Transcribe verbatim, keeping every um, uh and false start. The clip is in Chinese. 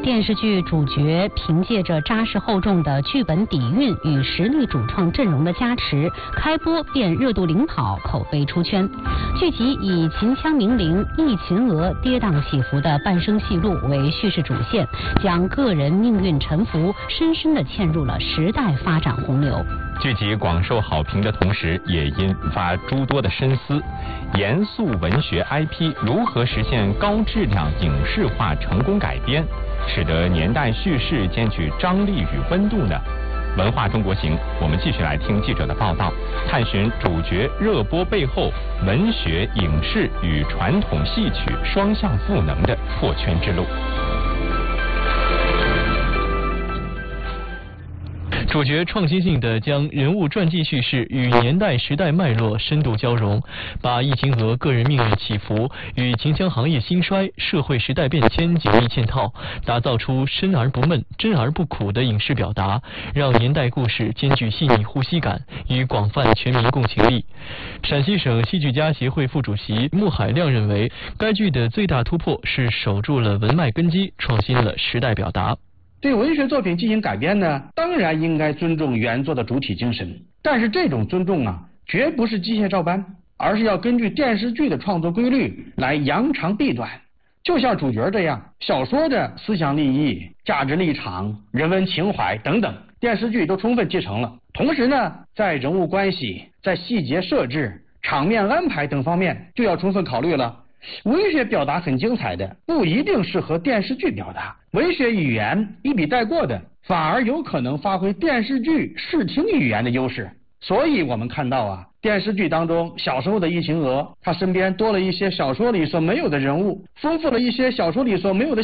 电视剧主角凭借着扎实厚重的剧本底蕴与实力主创阵容的加持，开播便热度领跑，口碑出圈。剧集以秦腔名伶易秦娥跌宕起伏的半生戏路为叙事主线，将个人命运沉浮深深地嵌入了时代发展洪流。 剧集广受好评的同时，也引发诸多的深思。严肃文学 I P 如何实现高质量影视化成功改编，使得年代叙事兼具张力与温度呢？文化中国行，我们继续来听记者的报道，探寻主角热播背后文学、影视与传统戏曲双向赋能的破圈之路。 主角创新性地将人物传记叙事与年代时代脉络深度交融，把易秦娥个人命运起伏与秦腔行业兴衰、社会时代变迁紧密嵌套，打造出深而不闷、真而不苦的影视表达，让年代故事兼具细腻呼吸感与广泛全民共情力。陕西省戏剧家协会副主席穆海亮认为，该剧的最大突破是守住了文脉根基，创新了时代表达。 对文学作品进行改编呢，当然应该尊重原作的主体精神，但是这种尊重啊，绝不是机械照搬，而是要根据电视剧的创作规律来扬长避短。就像主角这样，小说的思想立意、价值立场、人文情怀等等，电视剧都充分继承了。同时呢，在人物关系、在细节设置、场面安排等方面就要充分考虑了。文学表达很精彩的，不一定适合电视剧表达。文学语言一笔带过的，反而有可能发挥电视剧视听语言的优势。所以我们看到啊，电视剧当中小时候的易秦娥，她身边多了一些小说里所没有的人物，丰富了一些小说里所没有的